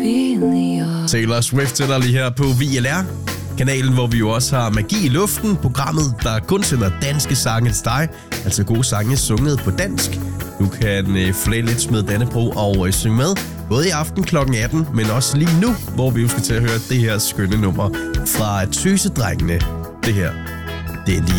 Taylor Swift er der lige her på VLR. Kanalen, hvor vi jo også har Magi i Luften. Programmet, der kun sender danske sange til dig. Altså gode sange sunget på dansk. Du kan flæge lidt med Dannebro og synge med. Både i aften kl. 18, men også lige nu, hvor vi jo skal til at høre det her skønne nummer fra Tøsedrengene. Det her, det er The